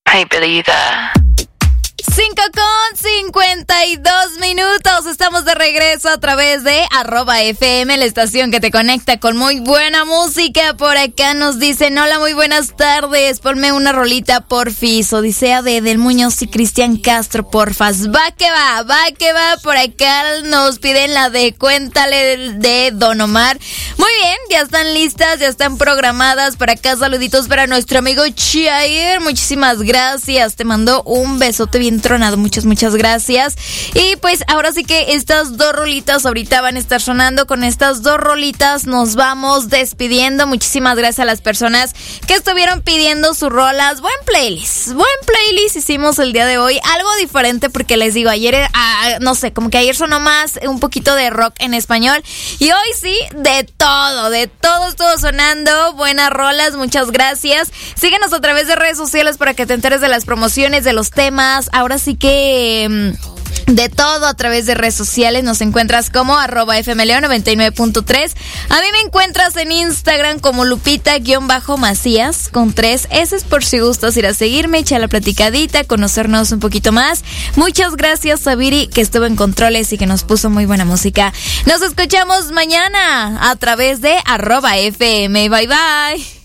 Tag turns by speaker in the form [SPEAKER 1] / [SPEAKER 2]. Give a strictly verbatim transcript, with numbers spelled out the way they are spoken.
[SPEAKER 1] I believe that.
[SPEAKER 2] cinco con cincuenta y dos minutos. Estamos de regreso a través de arroba F M, la estación que te conecta con muy buena música. Por acá nos dicen, hola, muy buenas tardes. Ponme una rolita, porfis. Odisea de Del Muñoz y Cristian Castro, porfas. Va que va, va que va. Por acá nos piden la de Cuéntale de Don Omar. Muy bien, ya están listas, ya están programadas. Por acá saluditos para nuestro amigo Chair. Muchísimas gracias. Te mando un besote bien tronado, muchas, muchas gracias. Y pues ahora sí que estas dos rolitas ahorita van a estar sonando. Con estas dos rolitas nos vamos despidiendo. Muchísimas gracias a las personas que estuvieron pidiendo sus rolas. Buen playlist, buen playlist hicimos el día de hoy. Algo diferente porque les digo, ayer, ah, no sé, como que ayer sonó más un poquito de rock en español. Y hoy sí, de todo, de todo estuvo sonando. Buenas rolas, muchas gracias. Síguenos a través de redes sociales para que te enteres de las promociones, de los temas. Ahora sí que de todo a través de redes sociales nos encuentras como arroba fmleo noventa y nueve punto tres. A mí me encuentras en Instagram como Lupita-Macías con tres S por si gustas ir a seguirme, echar la platicadita, conocernos un poquito más. Muchas gracias a Viri que estuvo en controles y que nos puso muy buena música. Nos escuchamos mañana a través de arroba F M. Bye bye.